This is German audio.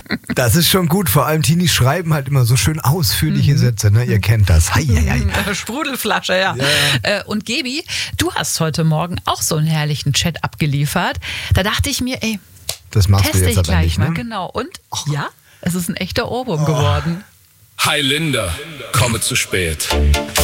Das ist schon gut. Vor allem Teenies schreiben halt immer so schön ausführliche Sätze. Ne? Ihr kennt das. Hei, hei, hei. Sprudelflasche, ja. Und Gebi, du hast heute Morgen auch so einen herrlichen Chat abgeliefert. Da dachte ich mir, das machst du teste jetzt ich aber gleich nicht, mal. ne? Genau. Und ja, es ist ein echter Ohrwurm geworden. Hi Linda, komme zu spät.